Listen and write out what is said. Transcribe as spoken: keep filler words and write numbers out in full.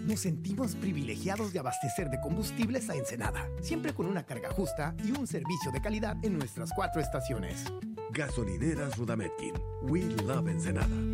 Nos sentimos privilegiados de abastecer de combustibles a Ensenada, siempre con una carga justa y un servicio de calidad en nuestras cuatro estaciones. Gasolineras Rudametkin. We love Ensenada.